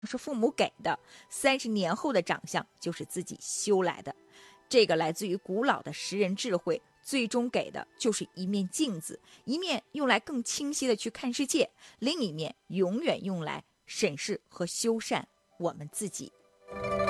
是父母给的，30年后的长相就是自己修来的。这个来自于古老的识人智慧，最终给的就是一面镜子，一面用来更清晰的去看世界，另一面永远用来审视和修缮我们自己。